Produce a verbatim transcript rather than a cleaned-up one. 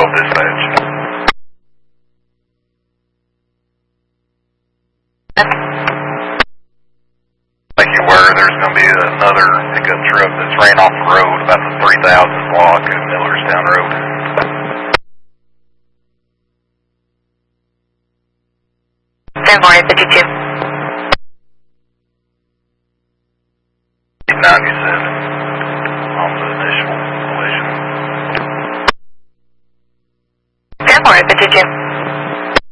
Mobile dispatch. Make you aware there's going to be another pickup truck that's ran off the road about the three thousand block at Millerstown Road. ten four fifty-two. ninety-seven on the initial collision. ten four fifty-two.